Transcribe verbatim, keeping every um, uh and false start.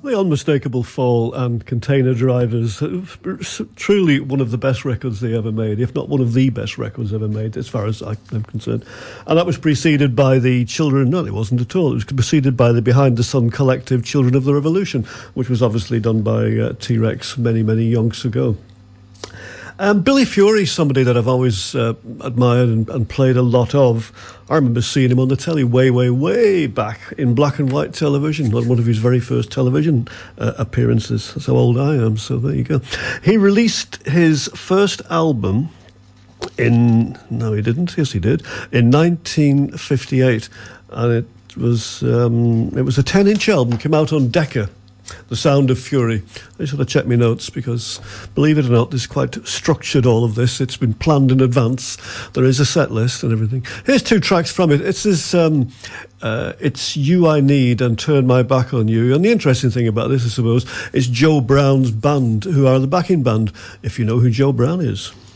The Unmistakable Fall and Container Drivers, truly one of the best records they ever made, if not one of the best records ever made, as far as I'm concerned. And that was preceded by the Children, no, it wasn't at all, it was preceded by the Behind the Sun collective Children of the Revolution, which was obviously done by uh, T-Rex many, many yonks ago. Um, Billy Fury, somebody that I've always uh, admired and, and played a lot of. I remember seeing him on the telly way, way, way back in black and white television, on one of his very first television uh, appearances. That's how old I am, so there you go. He released his first album in, no he didn't, yes he did, in nineteen fifty-eight, and it was, um, it was a ten-inch album, came out on Decca. The Sound of Fury. I just want to check my notes because, believe it or not, this is quite structured, all of this. It's been planned in advance. There is a set list and everything. Here's two tracks from it. It's this, um, uh, it's You I Need and Turn My Back on You. And the interesting thing about this, I suppose, is Joe Brown's band, who are the backing band, if you know who Joe Brown is.